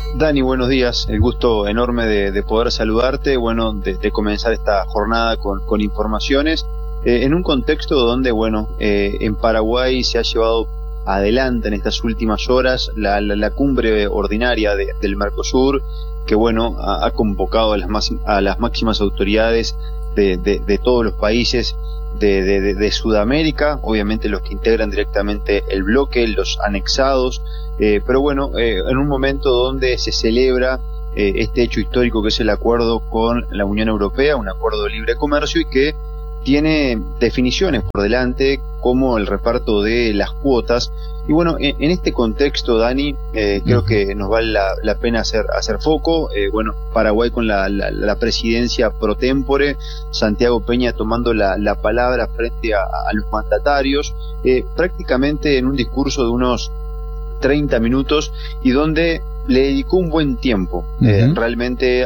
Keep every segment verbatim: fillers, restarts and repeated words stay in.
Dani, buenos días. El gusto enorme de, de poder saludarte, bueno, de, de comenzar esta jornada con, con informaciones, eh, en un contexto donde, bueno, eh, en Paraguay se ha llevado adelante en estas últimas horas la, la, la cumbre ordinaria de, del Mercosur, que, bueno, ha, ha convocado a las, más, a las máximas autoridades de, de, de todos los países de, de, de, de Sudamérica, obviamente los que integran directamente el bloque, los anexados, eh, pero bueno, eh, en un momento donde se celebra eh, este hecho histórico que es el acuerdo con la Unión Europea, un acuerdo de libre comercio y que tiene definiciones por delante como el reparto de las cuotas. Y bueno, en, en este contexto, Dani, eh, creo uh-huh. que nos vale la, la pena hacer, hacer foco. Eh, bueno, Paraguay con la, la, la presidencia pro tempore, Santiago Peña tomando la, la palabra frente a, a los mandatarios, eh, prácticamente en un discurso de unos treinta minutos y donde le dedicó un buen tiempo uh-huh. eh, realmente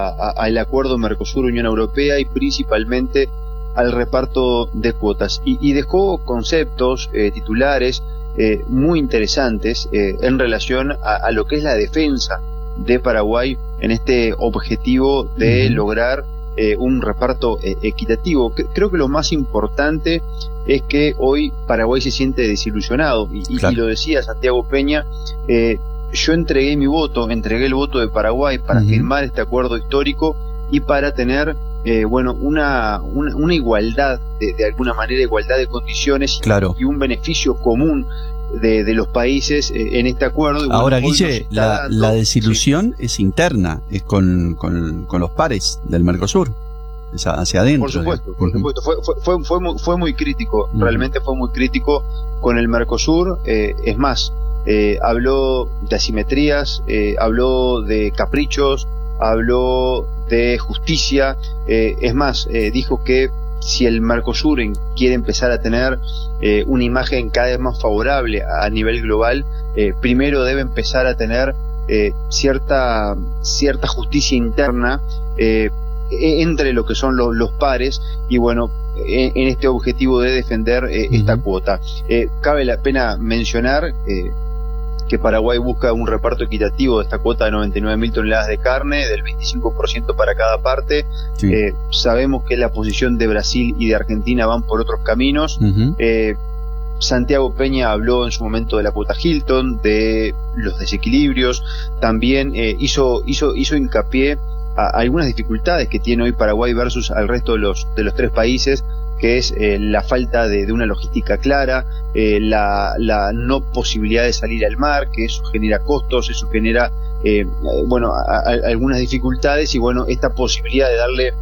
al acuerdo Mercosur-Unión Europea y principalmente al reparto de cuotas, y, y dejó conceptos eh, titulares eh, muy interesantes eh, en relación a, a lo que es la defensa de Paraguay en este objetivo de uh-huh. lograr eh, un reparto eh, equitativo. C- creo que lo más importante es que hoy Paraguay se siente desilusionado, y, claro. y, y lo decía Santiago Peña, eh, yo entregué mi voto, entregué el voto de Paraguay para uh-huh. firmar este acuerdo histórico y para tener Eh, bueno, una, una, una igualdad, de, de alguna manera, igualdad de condiciones claro. y un beneficio común de, de los países eh, en este acuerdo. Bueno, ahora, Guille, la, dando, la desilusión sí. es interna, es con, con, con los pares del Mercosur, es hacia adentro. Por supuesto, eh. por supuesto. Fue, fue, fue, fue, muy, fue muy crítico, uh-huh. realmente fue muy crítico con el Mercosur. Eh, es más, eh, habló de asimetrías, eh, habló de caprichos, habló de justicia, eh, es más, eh, dijo que si el Mercosur quiere empezar a tener eh, una imagen cada vez más favorable a, a nivel global, eh, primero debe empezar a tener eh, cierta, cierta justicia interna eh, entre lo que son los, los pares, y bueno, en, en este objetivo de defender eh, uh-huh. esta cuota. Eh, cabe la pena mencionar eh, que Paraguay busca un reparto equitativo de esta cuota de noventa y nueve mil toneladas de carne, del veinticinco por ciento para cada parte. Sí. Eh, sabemos que la posición de Brasil y de Argentina van por otros caminos. Uh-huh. Eh, Santiago Peña habló en su momento de la cuota Hilton, de los desequilibrios, también eh, hizo, hizo, hizo hincapié a algunas dificultades que tiene hoy Paraguay versus al resto de los, de los tres países, que es eh, la falta de, de una logística clara, eh, la, la no posibilidad de salir al mar, que eso genera costos, eso genera eh, bueno, a, a, algunas dificultades, y bueno, esta posibilidad de darle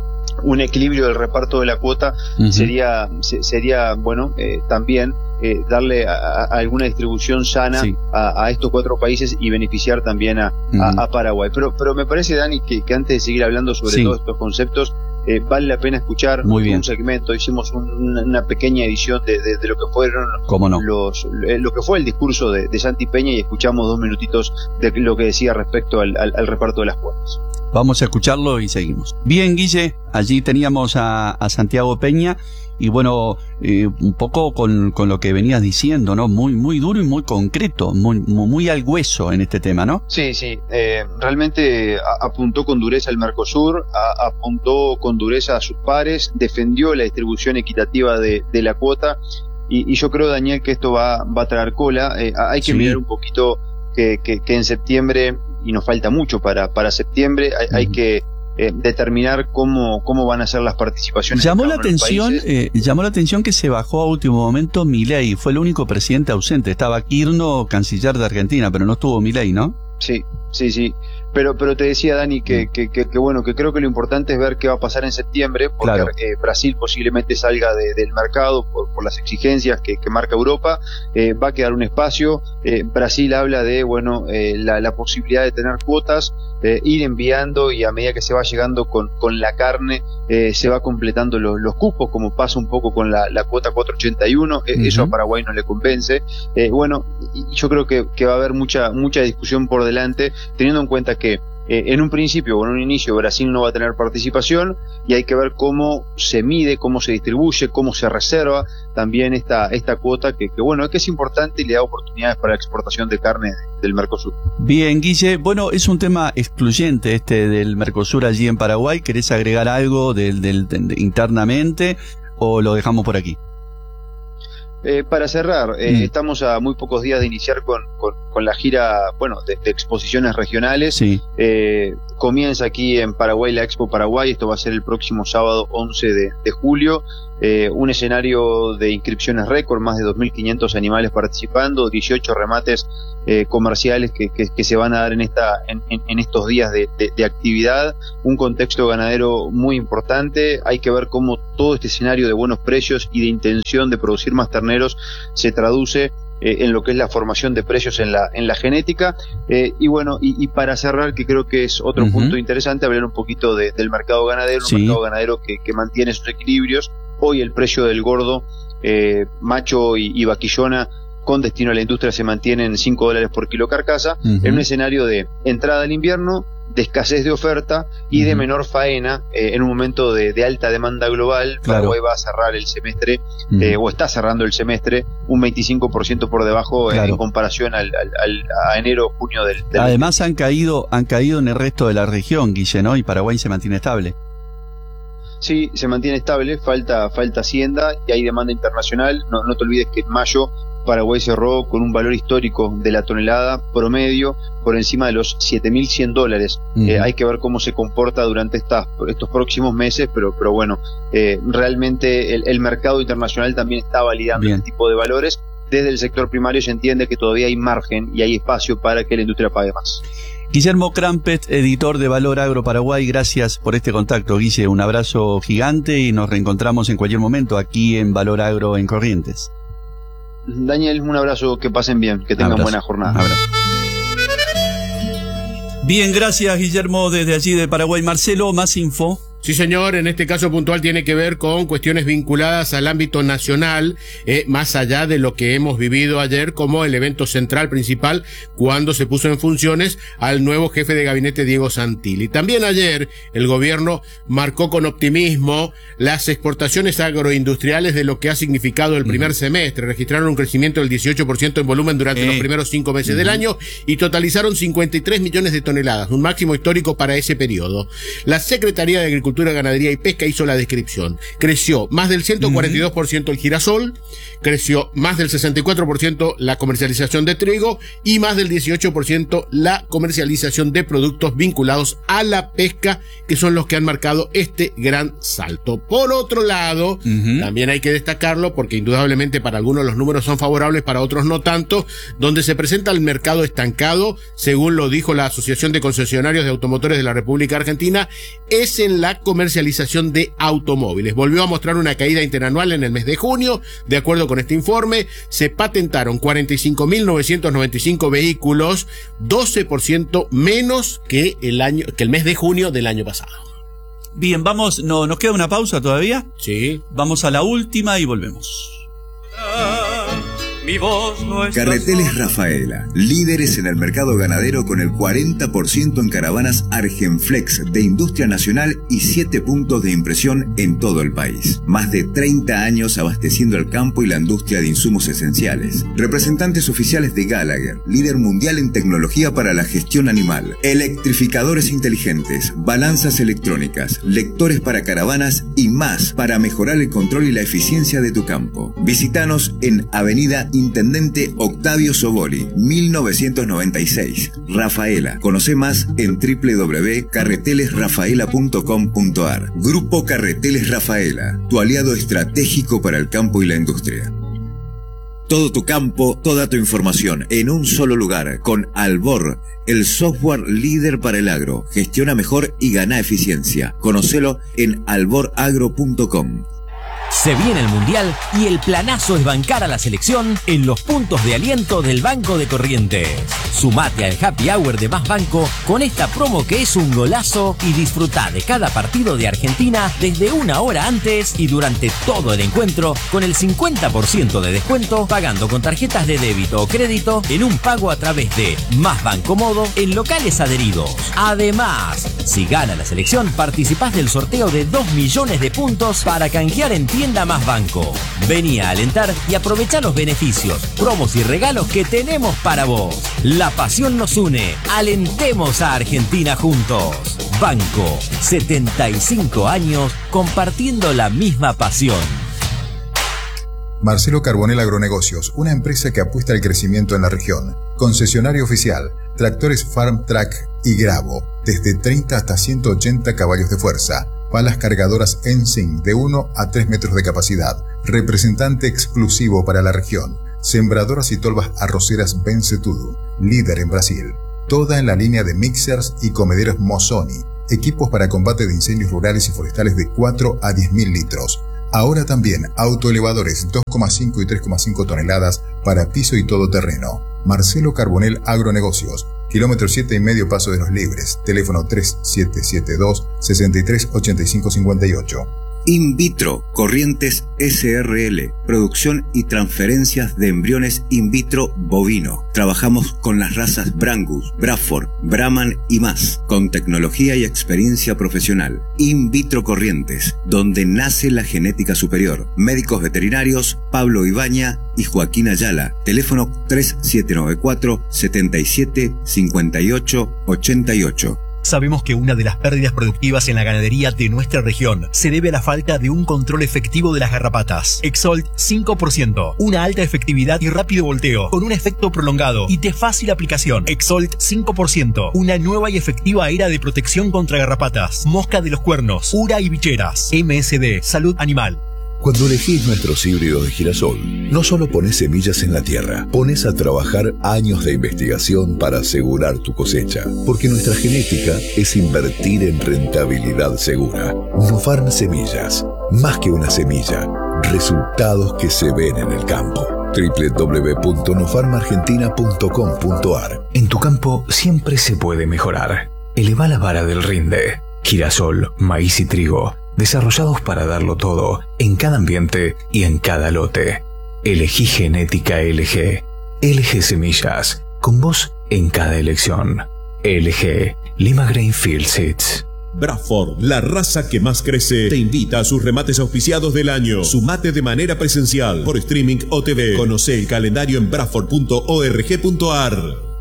un equilibrio del reparto de la cuota uh-huh. sería se, sería bueno eh, también eh, darle a, a alguna distribución sana sí. a, a estos cuatro países y beneficiar también a, uh-huh. a, a Paraguay. Pero pero me parece, Dani, que, que antes de seguir hablando sobre sí. todos estos conceptos, eh, vale la pena escuchar un segmento. Hicimos un, una, una pequeña edición de, de, de lo que fueron no? los eh, lo que fue el discurso de, de Santi Peña, y escuchamos dos minutitos de lo que decía respecto al, al, al reparto de las cuotas. Vamos a escucharlo y seguimos. Bien, Guille, allí teníamos a, a Santiago Peña, y bueno, eh, un poco con, con lo que venías diciendo, ¿no? Muy muy duro y muy concreto, muy muy al hueso en este tema, ¿no? Sí, sí, eh, realmente a, apuntó con dureza al Mercosur, a, apuntó con dureza a sus pares, defendió la distribución equitativa de, de la cuota, y, y yo creo, Daniel, que esto va, va a traer cola. Eh, hay que sí. mirar un poquito que, que, que en septiembre, y nos falta mucho para, para septiembre, hay, uh-huh. hay que eh, determinar cómo, cómo van a ser las participaciones. Llamó la atención, eh, llamó la atención que se bajó a último momento Milei, fue el único presidente ausente. Estaba Kirchner, canciller de Argentina, pero no estuvo Milei, ¿no? Sí, sí, sí. Pero, pero te decía, Dani, que, que, que, que bueno, que creo que lo importante es ver qué va a pasar en septiembre, porque claro. eh, Brasil posiblemente salga de, del mercado por, por las exigencias que, que marca Europa. Eh, va a quedar un espacio. Eh, Brasil habla de, bueno, eh, la, la posibilidad de tener cuotas, eh, ir enviando, y a medida que se va llegando con, con la carne, eh, se va completando los, los cupos, como pasa un poco con la, la cuota cuatrocientos ochenta y uno. Eh, uh-huh. Eso a Paraguay no le convence. Eh, bueno, y yo creo que, que va a haber mucha, mucha discusión por delante, teniendo en cuenta que que Eh, en un principio o en un inicio Brasil no va a tener participación y hay que ver cómo se mide, cómo se distribuye, cómo se reserva también esta, esta cuota que, que bueno, que es importante y le da oportunidades para la exportación de carne del Mercosur. Bien, Guille, bueno, es un tema excluyente este del Mercosur allí en Paraguay. ¿Querés agregar algo del, del, de, internamente o lo dejamos por aquí? Eh, para cerrar, eh, mm. estamos a muy pocos días de iniciar con, con, con la gira, bueno, de, de exposiciones regionales. Sí. Eh, comienza aquí en Paraguay la Expo Paraguay, esto va a ser el próximo sábado once de, de julio. Eh, un escenario de inscripciones récord, más de dos mil quinientos animales participando, dieciocho remates eh, comerciales que, que, que se van a dar en esta en, en, en estos días de, de, de actividad, un contexto ganadero muy importante. Hay que ver cómo todo este escenario de buenos precios y de intención de producir más terneros se traduce eh, en lo que es la formación de precios en la en la genética. Eh, y bueno, y, y para cerrar, que creo que es otro uh-huh. punto interesante, hablar un poquito de, del mercado ganadero, sí. un mercado ganadero que, que mantiene sus equilibrios. Hoy el precio del gordo, eh, macho y, y vaquillona con destino a la industria se mantiene en cinco dólares por kilo carcasa, uh-huh. en un escenario de entrada al invierno, de escasez de oferta y uh-huh. de menor faena, eh, en un momento de, de alta demanda global. Claro. Paraguay va a cerrar el semestre, uh-huh. eh, o está cerrando el semestre, un veinticinco por ciento por debajo claro. eh, en comparación al, al, al, a enero, junio del, del Además han caído, han caído en el resto de la región, Guille, ¿no? Y Paraguay se mantiene estable. Sí, se mantiene estable, falta falta hacienda y hay demanda internacional. No, no te olvides que en mayo Paraguay cerró con un valor histórico de la tonelada promedio por encima de los siete mil cien dólares. Uh-huh. Eh, hay que ver cómo se comporta durante estas, estos próximos meses, pero, pero bueno, eh, realmente el, el mercado internacional también está validando Bien. este tipo de valores. Desde el sector primario se entiende que todavía hay margen y hay espacio para que la industria pague más. Guillermo Crampet, editor de Valor Agro Paraguay, gracias por este contacto, Guille. Un abrazo gigante y nos reencontramos en cualquier momento aquí en Valor Agro en Corrientes. Daniel, un abrazo, que pasen bien, que tengan abrazo. buena jornada. Un abrazo. Bien, gracias, Guillermo, desde allí de Paraguay. Marcelo, más info. Sí, señor, en este caso puntual tiene que ver con cuestiones vinculadas al ámbito nacional, eh, más allá de lo que hemos vivido ayer como el evento central principal cuando se puso en funciones al nuevo jefe de gabinete Diego Santilli. También ayer el gobierno marcó con optimismo las exportaciones agroindustriales de lo que ha significado el primer uh-huh. semestre. Registraron un crecimiento del dieciocho por ciento en volumen durante eh. los primeros cinco meses uh-huh. del año y totalizaron cincuenta y tres millones de toneladas, un máximo histórico para ese periodo. La Secretaría de Agricultura Agricultura, Ganadería y Pesca hizo la descripción. Creció más del ciento cuarenta y dos por ciento el girasol, creció más del sesenta y cuatro por ciento la comercialización de trigo y más del dieciocho por ciento la comercialización de productos vinculados a la pesca, que son los que han marcado este gran salto. Por otro lado, uh-huh. también hay que destacarlo, porque indudablemente para algunos los números son favorables, para otros no tanto, donde se presenta el mercado estancado, según lo dijo la Asociación de Concesionarios de Automotores de la República Argentina, es en la comercialización de automóviles. Volvió a mostrar una caída interanual en el mes de junio. De acuerdo con este informe, se patentaron cuarenta y cinco mil novecientos noventa y cinco vehículos, doce por ciento menos que el año, que el mes de junio del año pasado. Bien, vamos, no, ¿nos queda una pausa todavía? Sí. Vamos a la última y volvemos. Mi voz no es Carreteles Rafaela, líderes en el mercado ganadero con el cuarenta por ciento en caravanas Argenflex de industria nacional y siete puntos de impresión en todo el país. Más de treinta años abasteciendo el campo y la industria de insumos esenciales. Representantes oficiales de Gallagher, líder mundial en tecnología para la gestión animal. Electrificadores inteligentes, balanzas electrónicas, lectores para caravanas y más para mejorar el control y la eficiencia de tu campo. Visítanos en Avenida Intendente Octavio Soboli, mil novecientos noventa y seis, Rafaela. Conoce más en doble u doble u doble u punto carreteles rafaela punto com punto a r. Grupo Carreteles Rafaela, tu aliado estratégico para el campo y la industria. Todo tu campo, toda tu información en un solo lugar con Albor, el software líder para el agro. Gestiona mejor y gana eficiencia. Conócelo en albor agro punto com. Se viene el Mundial y el planazo es bancar a la selección en los puntos de aliento del Banco de Corrientes. Sumate al Happy Hour de Más Banco con esta promo que es un golazo y disfrutá de cada partido de Argentina desde una hora antes y durante todo el encuentro con el cincuenta por ciento de descuento pagando con tarjetas de débito o crédito en un pago a través de Más Banco Modo en locales adheridos. Además, si gana la selección, participás del sorteo de dos millones de puntos para canjear en Tienda Más Banco. Vení a alentar y aprovechá los beneficios, promos y regalos que tenemos para vos. La pasión nos une. Alentemos a Argentina juntos. Banco, setenta y cinco años compartiendo la misma pasión. Marcelo Carbonell Agronegocios, una empresa que apuesta al crecimiento en la región. Concesionario oficial, tractores Farm Track y Gravo, desde treinta hasta ciento ochenta caballos de fuerza. Palas cargadoras Ensing de uno a tres metros de capacidad. Representante exclusivo para la región. Sembradoras y tolvas arroceras Bencetudo, líder en Brasil. Toda en la línea de mixers y comederos Mosoni. Equipos para combate de incendios rurales y forestales de cuatro a diez mil litros. Ahora también autoelevadores dos coma cinco y tres coma cinco toneladas para piso y todoterreno. Marcelo Carbonell Agronegocios, kilómetro siete y medio Paso de los Libres, teléfono tres siete siete dos, seis tres ocho cinco cinco ocho. In vitro, Corrientes S R L, producción y transferencias de embriones in vitro bovino. Trabajamos con las razas Brangus, Bradford, Brahman y más, con tecnología y experiencia profesional. In vitro Corrientes, donde nace la genética superior. Médicos veterinarios Pablo Ibaña y Joaquín Ayala. Teléfono tres siete nueve cuatro, siete siete cinco ocho ocho ocho. Sabemos que una de las pérdidas productivas en la ganadería de nuestra región se debe a la falta de un control efectivo de las garrapatas. Exolt cinco por ciento, una alta efectividad y rápido volteo, con un efecto prolongado y de fácil aplicación. Exolt cinco por ciento, una nueva y efectiva era de protección contra garrapatas, mosca de los cuernos, ura y bicheras. M S D, Salud Animal. Cuando elegís nuestros híbridos de girasol, no solo pones semillas en la tierra, pones a trabajar años de investigación para asegurar tu cosecha. Porque nuestra genética es invertir en rentabilidad segura. Nofarm Semillas, más que una semilla, resultados que se ven en el campo. doble u doble u doble u punto nofarm argentina punto com punto a r. En tu campo siempre se puede mejorar. Eleva la vara del rinde. Girasol, maíz y trigo, desarrollados para darlo todo, en cada ambiente y en cada lote. Elegí Genética L G. L G Semillas, con vos en cada elección. L G, Lima Grainfield Seeds. Bradford, la raza que más crece, te invita a sus remates auspiciados del año. Sumate de manera presencial, por streaming o T V. Conoce el calendario en bradford punto org punto a r.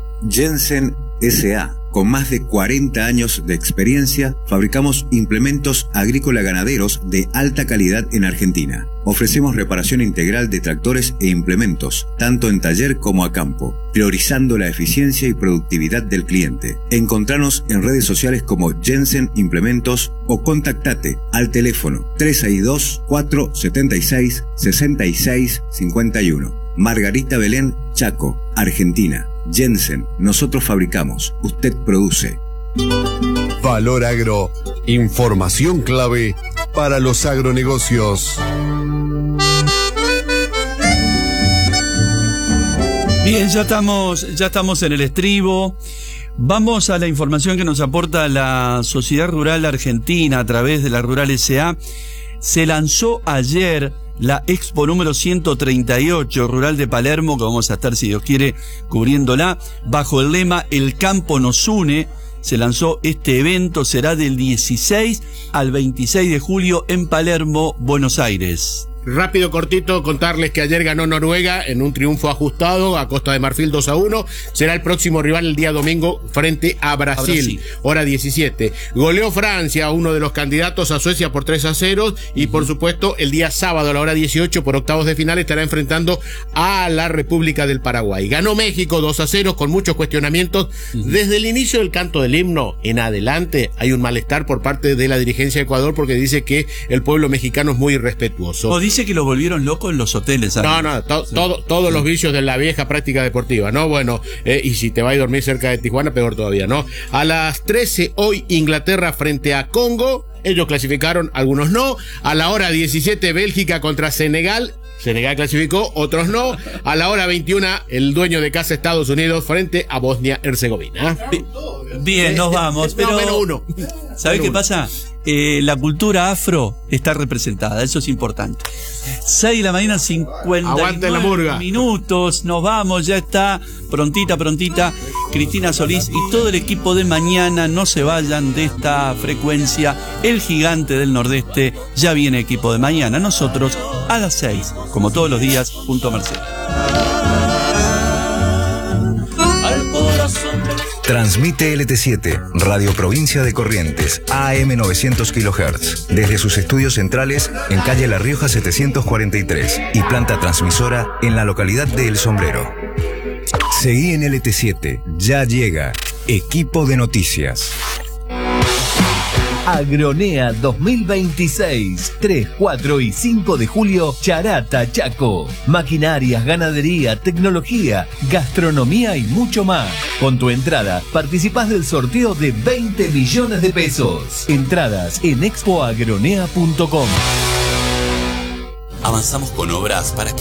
Jensen S A Con más de cuarenta años de experiencia, fabricamos implementos agrícola-ganaderos de alta calidad en Argentina. Ofrecemos reparación integral de tractores e implementos, tanto en taller como a campo, priorizando la eficiencia y productividad del cliente. Encontranos en redes sociales como Jensen Implementos o contactate al teléfono tres seis dos, cuatro siete seis, seis seis cinco uno. Margarita Belén, Chaco, Argentina. Jensen, nosotros fabricamos, usted produce. Valor Agro, información clave para los agronegocios. Bien, ya estamos, ya estamos en el estribo. Vamos a la información que nos aporta la Sociedad Rural Argentina a través de la Rural S A. Se lanzó ayer la Expo número ciento treinta y ocho Rural de Palermo, que vamos a estar, si Dios quiere, cubriéndola, bajo el lema El campo nos une. Se lanzó este evento, será del dieciséis al veintiséis de julio en Palermo, Buenos Aires. Rápido, cortito, contarles que ayer ganó Noruega en un triunfo ajustado a Costa de Marfil dos a uno. Será el próximo rival el día domingo frente a Brasil, a Brasil. Hora diecisiete. Goleó Francia, uno de los candidatos a Suecia, por tres a cero. Y por supuesto, el día sábado a la hora dieciocho, por octavos de final, estará enfrentando a la República del Paraguay. Ganó México dos a cero con muchos cuestionamientos. Uh-huh. Desde el inicio del canto del himno en adelante hay un malestar por parte de la dirigencia de Ecuador porque dice que el pueblo mexicano es muy irrespetuoso. dice que los volvieron locos en los hoteles. ¿Sabes? No, no, to, todo, todos los vicios de la vieja práctica deportiva, ¿no? Bueno, eh, y si te vas a dormir cerca de Tijuana, peor todavía, ¿no? A las trece hoy, Inglaterra frente a Congo. Ellos clasificaron, algunos no. A la hora diecisiete, Bélgica contra Senegal. Senegal clasificó, otros no. A la hora veintiuna, el dueño de casa Estados Unidos frente a Bosnia-Herzegovina. Bien, nos vamos, pero... No, menos uno. ¿Sabés qué pasa? Eh, la cultura afro está representada, eso es importante. seis de la mañana, cincuenta y nueve minutos, nos vamos, ya está, prontita, prontita. Cristina Solís y todo el equipo de mañana, no se vayan de esta frecuencia. El gigante del Nordeste, ya viene equipo de mañana. Nosotros a las seis, como todos los días, junto a Marcelo. Transmite L T siete, Radio Provincia de Corrientes, A M novecientos kilohertz, desde sus estudios centrales en calle La Rioja setecientos cuarenta y tres y planta transmisora en la localidad de El Sombrero. Seguí en L T siete, ya llega Equipo de Noticias. Agronea dos mil veintiséis, tres, cuatro y cinco de julio, Charata, Chaco. Maquinarias, ganadería, tecnología, gastronomía y mucho más. Con tu entrada, participás del sorteo de veinte millones de pesos. Entradas en expo agronea punto com. Avanzamos con obras para que